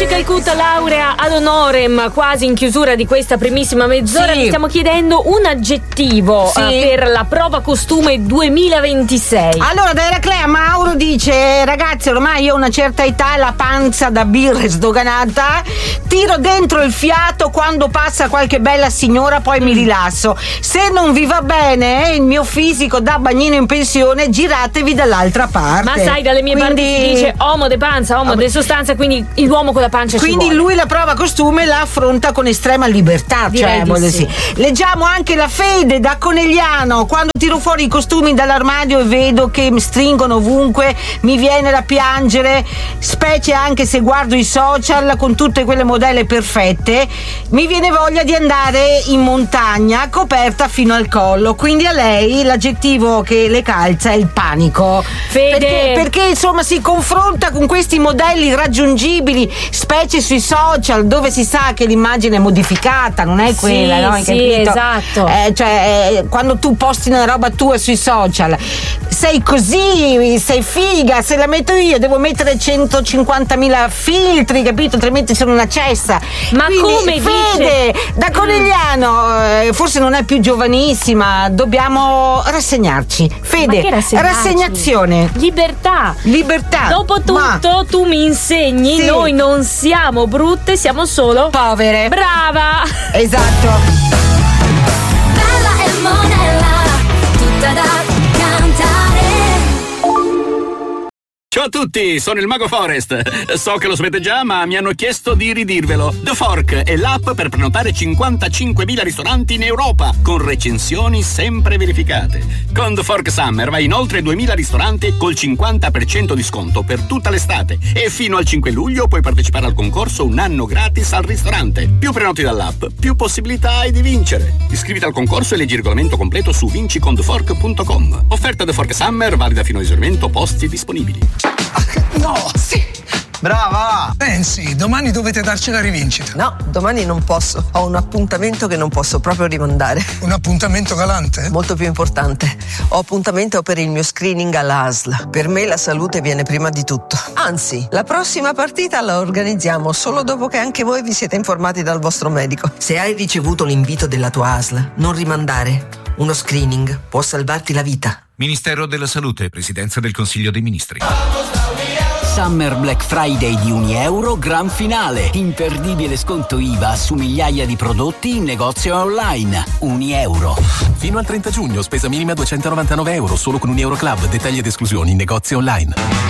Calcutta, laurea ad honorem, quasi in chiusura di questa primissima mezz'ora. Sì. Vi stiamo chiedendo un aggettivo per la prova costume 2026. Allora, da Eraclea Mauro dice: ragazzi, ormai io ho una certa età e la panza da birra è sdoganata, tiro dentro il fiato quando passa qualche bella signora, poi mi rilasso. Se non vi va bene il mio fisico da bagnino in pensione, giratevi dall'altra parte. Ma sai, dalle mie parti si dice uomo de panza, uomo de sostanza, quindi l'uomo con la pancia quindi ci vuole. lui la prova costume la affronta con estrema libertà. Direi di sì. Leggiamo anche la Fede da Conegliano: quando tiro fuori i costumi dall'armadio e vedo che mi stringono ovunque, mi viene da piangere, specie anche se guardo i social con tutte quelle modelle perfette, mi viene voglia di andare in montagna coperta fino al collo. Quindi a lei l'aggettivo che le calza è il panico. Fede, perché insomma si confronta con questi modelli raggiungibili, specie sui social, dove si sa che l'immagine è modificata, non è quella, no? Hai capito? Esatto. Quando tu posti una roba tua sui social, sei così, sei figa, se la metto io devo mettere 150.000 filtri, capito? Altrimenti sono una cessa. Ma quindi, come Fede, dice? da Conegliano, forse non è più giovanissima, dobbiamo rassegnarci. Fede, Ma che rassegnazione? Libertà. Dopo tutto tu mi insegni, noi non siamo brutte, siamo solo povere. Brava. Esatto. Bella e monella, tutta da cantare. Ciao a tutti, sono il Mago Forest. So che lo sapete già, ma mi hanno chiesto di ridirvelo. The Fork è l'app per prenotare 55.000 ristoranti in Europa, con recensioni sempre verificate. Con The Fork Summer vai in oltre 2.000 ristoranti col 50% di sconto per tutta l'estate. E fino al 5 luglio puoi partecipare al concorso un anno gratis al ristorante. Più prenoti dall'app, più possibilità hai di vincere. Iscriviti al concorso e leggi il regolamento completo su vinciconthefork.com. Offerta The Fork Summer valida fino a esaurimento posti disponibili. No, sì. Brava! Pensi, domani dovete darci la rivincita. No, domani non posso. Ho un appuntamento che non posso proprio rimandare. Un appuntamento galante? Molto più importante. Ho appuntamento per il mio screening alla ASL. Per me la salute viene prima di tutto. Anzi, la prossima partita la organizziamo solo dopo che anche voi vi siete informati dal vostro medico. Se hai ricevuto l'invito della tua ASL, non rimandare. Uno screening può salvarti la vita. Ministero della Salute, Presidenza del Consiglio dei Ministri. Summer Black Friday di €1, gran finale. Imperdibile sconto IVA su migliaia di prodotti in negozio e online. €1. Fino al 30 giugno, spesa minima €299 solo con un Euroclub. Dettagli ed esclusioni in negozio online.